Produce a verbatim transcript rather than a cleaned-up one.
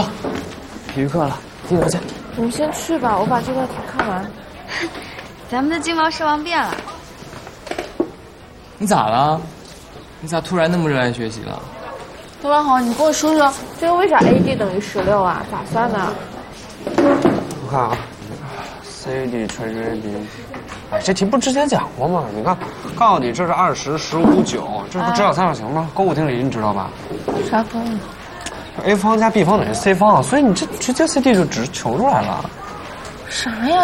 走，体育课了，记得去。 你们先去吧，我把这道题看完。 咱们的金毛狮王变了。 你咋了？你咋突然那么热爱学习了？ 周文豪，你给我说说，这个为啥 A D 等于十六啊？咋算的？ 我看啊 ，C D 乘以 A D， 哎，这题不之前讲过吗？你看，告诉你这是二十、十五、九，这不直角三角形吗？勾股定理你知道吧？ 啥分啊 ？A 方加 B 方等于 C 方，所以你这直接 C D 就直求出来了。 啥呀？